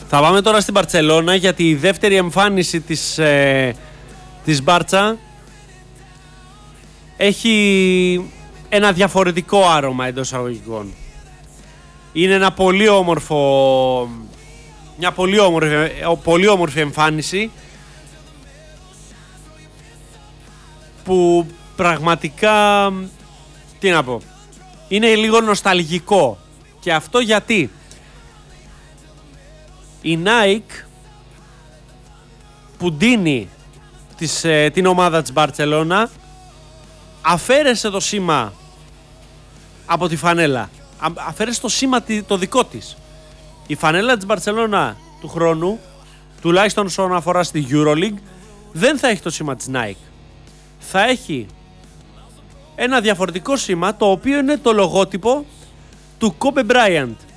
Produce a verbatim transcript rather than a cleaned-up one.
Θα πάμε τώρα στην Μπαρτσελώνα, γιατί η δεύτερη εμφάνιση της, ε, της Μπάρτσα έχει ένα διαφορετικό άρωμα εντός αγωγικών. Είναι ένα πολύ όμορφο, μια πολύ όμορφη, πολύ όμορφη εμφάνιση που πραγματικά, τι να πω, είναι λίγο νοσταλγικό. Και αυτό γιατί η Nike που ντύνει της, ε, την ομάδα της Μπαρτσελώνα αφαίρεσε το σήμα από τη φανέλα. Αφαίρεσε το σήμα το δικό της. Η φανέλα της Μπαρτσελώνα του χρόνου, τουλάχιστον όσον αφορά στη EuroLeague, δεν θα έχει το σήμα της Nike. Θα έχει ένα διαφορετικό σήμα, το οποίο είναι το λογότυπο του Kobe Bryant.